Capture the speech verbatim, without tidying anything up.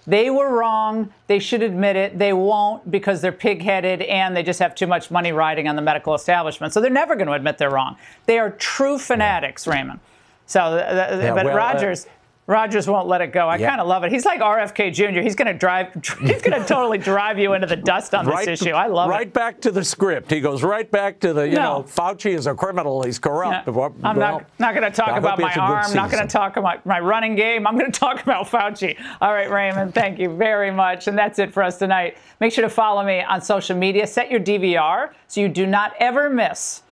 They were wrong. They should admit it. They won't because they're pig-headed and they just have too much money riding on the medical establishment. So they're never going to admit they're wrong. They are true fanatics, Raymond. So, uh, yeah, but well, Rogers... Uh, Rogers won't let it go. I yeah. kind of love it. He's like R F K Junior He's going to drive. He's going to totally drive you into the dust on this right, issue. I love right it. Right back to the script. He goes right back to the, you no. know, Fauci is a criminal. He's corrupt. No, well, I'm not, not going to talk about my arm. Not going to talk about my running game. I'm going to talk about Fauci. All right, Raymond, thank you very much. And that's it for us tonight. Make sure to follow me on social media. Set your D V R so you do not ever miss